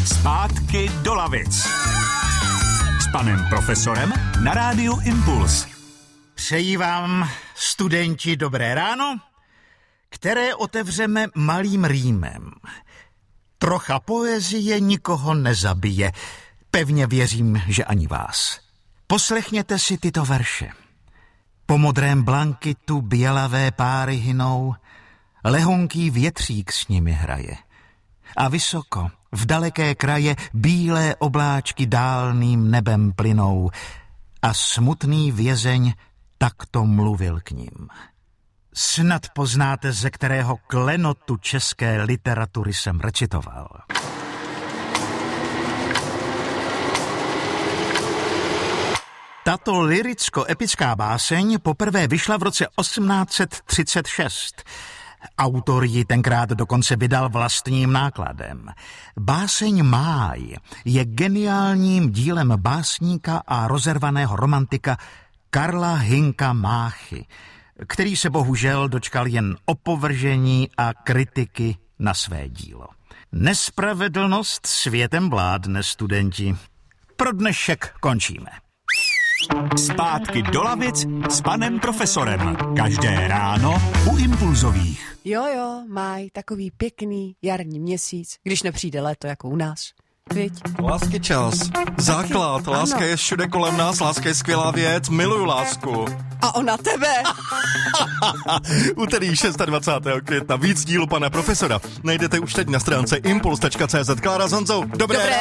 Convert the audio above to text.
Zpátky do lavic. S panem profesorem na rádiu Impuls. Přeji vám, studenti, dobré ráno, které otevřeme malým rýmem. Trocha poezie nikoho nezabije. Pevně věřím, že ani vás. Poslechněte si tyto verše. Po modrém blankitu bělavé páry hynou, lehonký větřík s nimi hraje. A vysoko, v daleké kraje, bílé obláčky dálným nebem plynou a smutný vězeň takto mluvil k ním. Snad poznáte, ze kterého klenotu české literatury jsem recitoval. Tato lyricko-epická báseň poprvé vyšla v roce 1836. Autor ji tenkrát dokonce vydal vlastním nákladem. Báseň Máj je geniálním dílem básníka a rozervaného romantika Karla Hynka Máchy, který se bohužel dočkal jen opovržení a kritiky na své dílo. Nespravedlnost světem vládne, studenti. Pro dnešek končíme. Zpátky do lavic s panem profesorem. Každé ráno u Impulzových. Jo, máj, takový pěkný jarní měsíc, když nepřijde léto jako u nás. Viď? Lásky čas. Základ. Láska je všude kolem nás, láska je skvělá věc, miluju lásku. A ona tebe. Úterý 26. května víc dílu pana profesora najdete už teď na stránce impuls.cz. Klára s Honzou, dobré ráno.